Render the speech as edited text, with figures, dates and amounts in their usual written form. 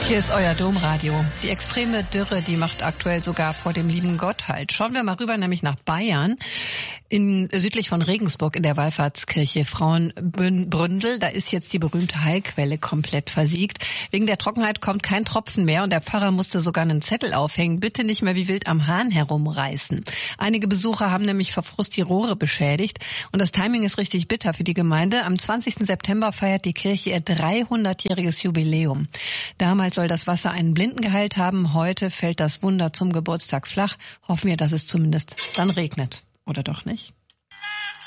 Hier ist euer Domradio. Die extreme Dürre, die macht aktuell sogar vor dem lieben Gott halt. Schauen wir mal rüber, nämlich nach Bayern, südlich von Regensburg in der Wallfahrtskirche Frauenbründel. Da ist jetzt die berühmte Heilquelle komplett versiegt. Wegen der Trockenheit kommt kein Tropfen mehr und der Pfarrer musste sogar einen Zettel aufhängen: Bitte nicht mehr wie wild am Hahn herumreißen. Einige Besucher haben nämlich vor Frust die Rohre beschädigt und das Timing ist richtig bitter für die Gemeinde. Am 20. September feiert die Kirche ihr 300-jähriges Jubiläum. Damals soll das Wasser einen Blinden geheilt haben. Heute fällt das Wunder zum Geburtstag flach. Hoffen wir, dass es zumindest dann regnet. Oder doch nicht?